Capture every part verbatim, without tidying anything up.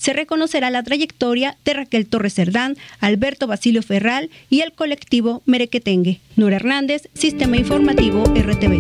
se reconocerá la trayectoria de Raquel Torres Cerdán, Alberto Basilio Ferral y el colectivo Merequetengue. Nora Hernández, Sistema Informativo R T V.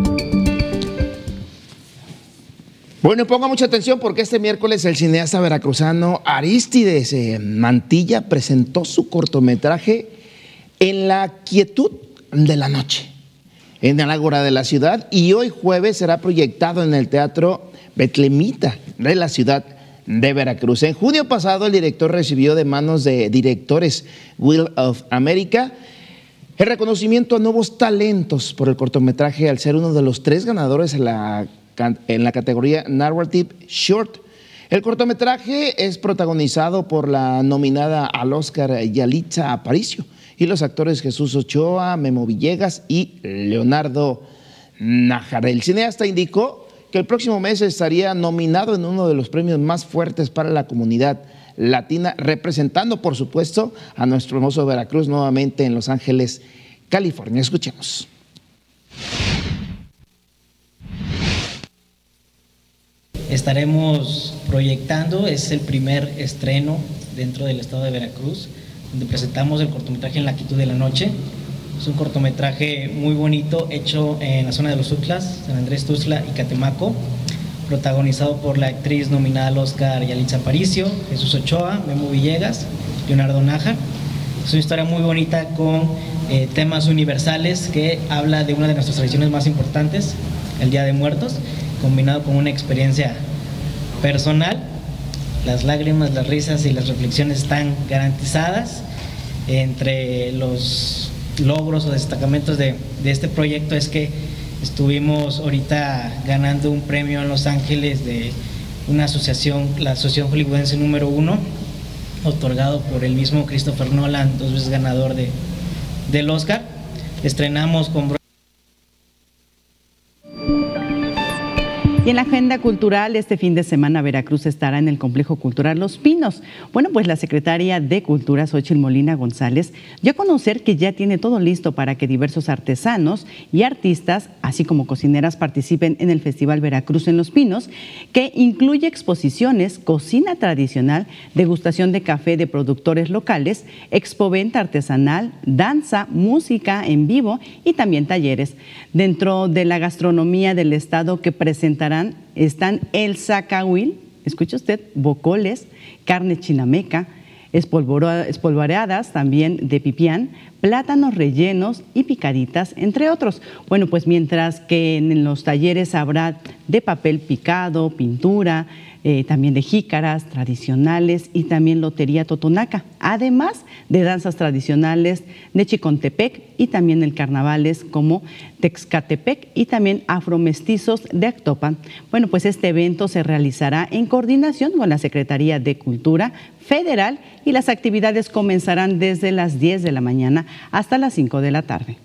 Bueno, ponga mucha atención porque este miércoles el cineasta veracruzano Arístides eh, Mantilla presentó su cortometraje En la quietud de la noche en el Ágora de la ciudad, y hoy jueves será proyectado en el Teatro Betlemita de la ciudad de Veracruz. En junio pasado el director recibió de manos de directores Will of America el reconocimiento a nuevos talentos por el cortometraje al ser uno de los tres ganadores en la, en la categoría Narrative Short. El cortometraje es protagonizado por la nominada al Oscar Yalitza Aparicio y los actores Jesús Ochoa, Memo Villegas y Leonardo Nájera. El cineasta indicó que el próximo mes estaría nominado en uno de los premios más fuertes para la comunidad latina, representando, por supuesto, a nuestro hermoso Veracruz nuevamente en Los Ángeles, California. Escuchemos. Estaremos proyectando, es el primer estreno dentro del estado de Veracruz, donde presentamos el cortometraje En la quietud de la noche. Es un cortometraje muy bonito, hecho en la zona de los Tuxtlas, San Andrés Tuxtla y Catemaco, protagonizado por la actriz nominada al Oscar Yalitza Aparicio, Jesús Ochoa, Memo Villegas, Leonardo Nájera. Es una historia muy bonita con eh, temas universales que habla de una de nuestras tradiciones más importantes, el Día de Muertos, combinado con una experiencia personal. Las lágrimas, las risas y las reflexiones están garantizadas. Entre los logros o destacamentos de, de este proyecto es que estuvimos ahorita ganando un premio en Los Ángeles de una asociación, la Asociación Hollywoodense número uno, otorgado por el mismo Christopher Nolan, dos veces ganador de, del Oscar. Estrenamos con... Y en la agenda cultural, este fin de semana Veracruz estará en el Complejo Cultural Los Pinos. Bueno, pues la secretaria de Cultura, Xóchitl Molina González, dio a conocer que ya tiene todo listo para que diversos artesanos y artistas, así como cocineras, participen en el Festival Veracruz en Los Pinos, que incluye exposiciones, cocina tradicional, degustación de café de productores locales, expoventa artesanal, danza, música en vivo y también talleres. Dentro de la gastronomía del estado que presentará están el zacahuil, escuche usted, bocoles, carne chinameca, espolvoreadas también de pipián, plátanos rellenos y picaditas, entre otros. Bueno, pues mientras que en los talleres habrá de papel picado, pintura, eh, también de jícaras tradicionales y también lotería totonaca, además de danzas tradicionales de Chicontepec y también el carnavales como Texcatepec y también afromestizos de Actopan. Bueno, pues este evento se realizará en coordinación con la Secretaría de Cultura Federal y las actividades comenzarán desde las diez de la mañana hasta las cinco de la tarde.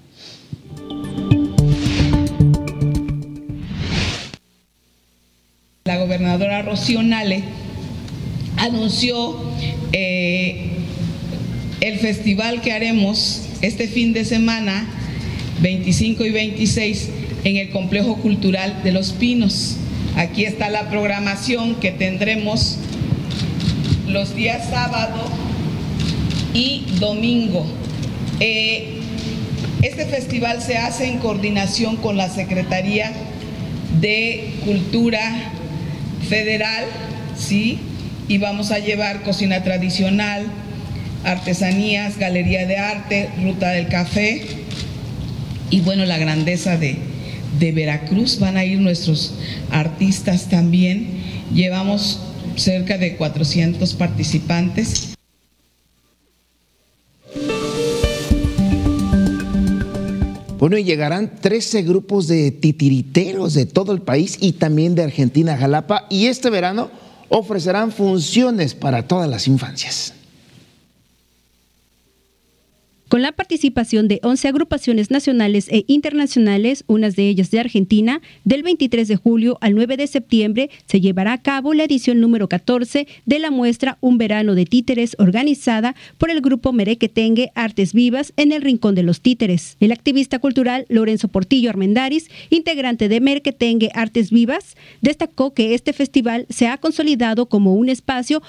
La gobernadora Rocío Nale anunció eh, el festival que haremos este fin de semana, veinticinco y veintiséis, en el Complejo Cultural de Los Pinos. Aquí está la programación que tendremos los días sábado y domingo. Eh, este festival se hace en coordinación con la Secretaría de Cultura Federal, ¿sí? Y vamos a llevar cocina tradicional, artesanías, galería de arte, ruta del café y bueno, la grandeza de, de Veracruz. Van a ir nuestros artistas también. Llevamos cerca de cuatrocientos participantes. Bueno, y llegarán trece grupos de titiriteros de todo el país y también de Argentina, Jalapa, y este verano ofrecerán funciones para todas las infancias. Con la participación de once agrupaciones nacionales e internacionales, unas de ellas de Argentina, del veintitrés de julio al nueve de septiembre se llevará a cabo la edición número catorce de la muestra Un Verano de Títeres, organizada por el grupo Merequetengue Artes Vivas en el Rincón de los Títeres. El activista cultural Lorenzo Portillo Armendáriz, integrante de Merequetengue Artes Vivas, destacó que este festival se ha consolidado como un espacio